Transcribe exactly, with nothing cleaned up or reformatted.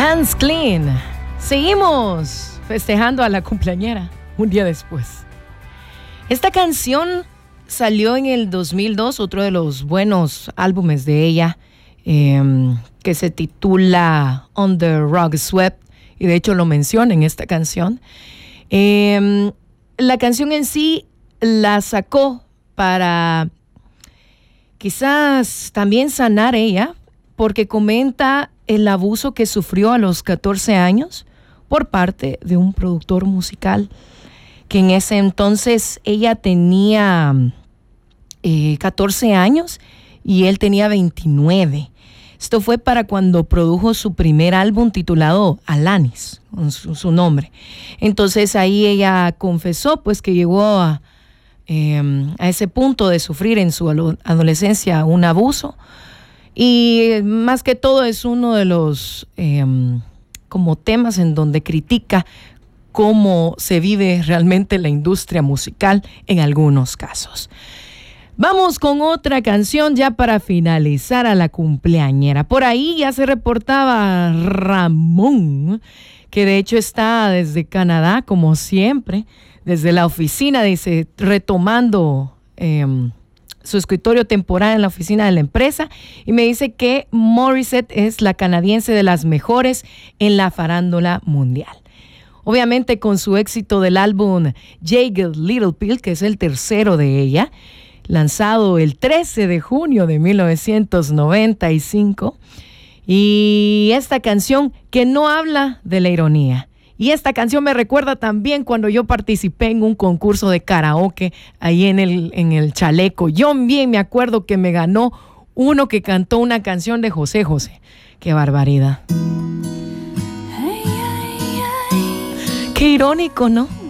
Hands Clean. Seguimos festejando a la cumpleañera un día después. Esta canción salió en el dos mil dos, otro de los buenos álbumes de ella, eh, que se titula On the Rug Swept, y de hecho lo menciona en esta canción. Eh, la canción en sí la sacó para quizás también sanar ella, porque comenta el abuso que sufrió a los catorce años por parte de un productor musical, que en ese entonces ella tenía eh, catorce años y él tenía veintinueve. Esto fue para cuando produjo su primer álbum titulado Alanis, con su, su nombre. Entonces ahí ella confesó pues que llegó a, eh, a ese punto de sufrir en su adolescencia un abuso. Y más que todo es uno de los eh, como temas en donde critica cómo se vive realmente la industria musical en algunos casos. Vamos con otra canción ya para finalizar a la cumpleañera. Por ahí ya se reportaba Ramón, que de hecho está desde Canadá, como siempre, desde la oficina, dice, retomando Eh, su escritorio temporal en la oficina de la empresa, y me dice que Morissette es la canadiense de las mejores en la farándula mundial. Obviamente con su éxito del álbum Jagged Little Pill, que es el tercero de ella, lanzado el trece de junio de mil novecientos noventa y cinco, y esta canción que no habla de la ironía. Y esta canción me recuerda también cuando yo participé en un concurso de karaoke ahí en el, en el Chaleco. Yo bien me acuerdo que me ganó uno que cantó una canción de José José. ¡Qué barbaridad! Qué irónico, ¿no?